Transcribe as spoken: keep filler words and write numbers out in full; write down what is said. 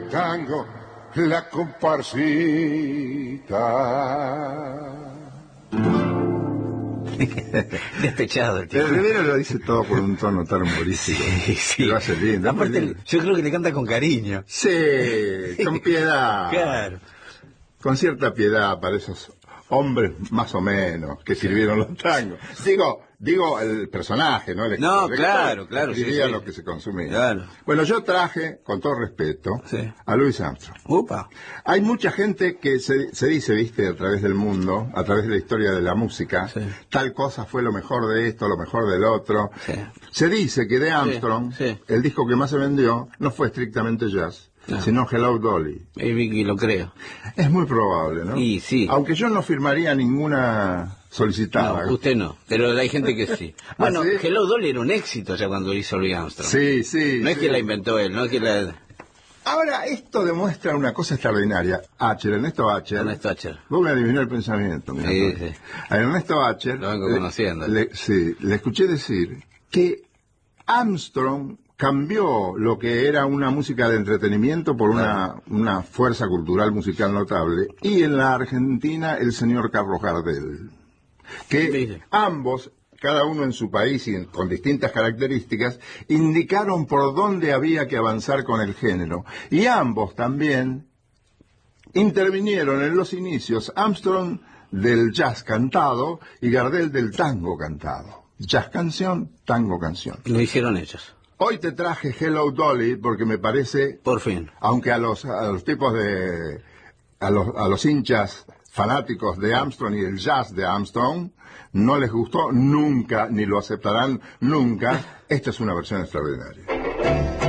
tango, la comparsita. Despechado el Pero tipo. Rivero lo dice todo por un tono tan humorístico. Sí, sí. Lo hace lindo. Aparte, Muy lindo. yo creo que le canta con cariño. Sí, con piedad. Claro. Con cierta piedad para esos hombres más o menos que escribieron los tangos. Digo, digo el personaje, ¿no? El No, escritor. claro, claro, Escribía sí, sí. lo que se consumía. Claro. Bueno, yo traje, con todo respeto, Sí. a Louis Armstrong. Upa. Hay mucha gente que se, se dice, viste, a través del mundo, a través de la historia de la música, Sí. tal cosa fue lo mejor de esto, lo mejor del otro. Sí. Se dice que de Armstrong, Sí, sí. el disco que más se vendió no fue estrictamente jazz, No. sino Hello Dolly. Y Vicky lo creo. Es muy probable, ¿no? Y sí. Aunque yo no firmaría ninguna solicitada. No, usted no, pero hay gente que sí. Bueno, ¿Ah, sí? Hello Dolly era un éxito ya cuando hizo Louis Armstrong. Sí, sí. No es sí. que la inventó él, no es que la... Ahora, esto demuestra una cosa extraordinaria. Acher, Ernesto Acher. Ernesto Acher. Vos me adivinó el pensamiento. mi Sí, amor. sí. A Ernesto Acher. Lo vengo le- conociendo. le- sí, le escuché decir que Armstrong cambió lo que era una música de entretenimiento por una, una fuerza cultural musical notable. Y en la Argentina, el señor Carlos Gardel. Que Mire. ambos, cada uno en su país y en- con distintas características, indicaron por dónde había que avanzar con el género. Y ambos también intervinieron en los inicios, Armstrong del jazz cantado y Gardel del tango cantado. Jazz canción, tango canción. Lo hicieron ellos. Hoy te traje Hello Dolly porque me parece, Por fin. aunque a los, a los tipos de, a los, a los hinchas fanáticos de Armstrong y el jazz de Armstrong, no les gustó nunca, ni lo aceptarán nunca, esta es una versión extraordinaria.